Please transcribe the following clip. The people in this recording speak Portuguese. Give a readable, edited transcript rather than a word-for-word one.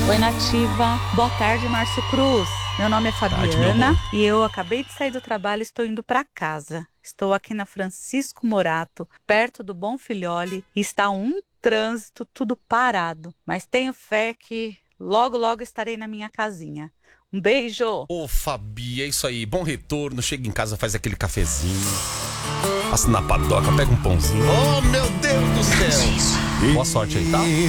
Oi, Nativa. Boa tarde, Márcio Cruz. Meu nome é Tarde, meu Fabiana amor. e eu acabei de sair do trabalho e estou indo para casa. Estou aqui na Francisco Morato, perto do Bom Filhole, e está um trânsito tudo parado. Mas tenho fé que logo, logo estarei na minha casinha. Um beijo! Ô, Fabi, é isso aí. Bom retorno. Chega em casa, faz aquele cafezinho. Passa na padoca, pega um pãozinho. Oh, meu Deus do céu. Boa sorte aí, tá?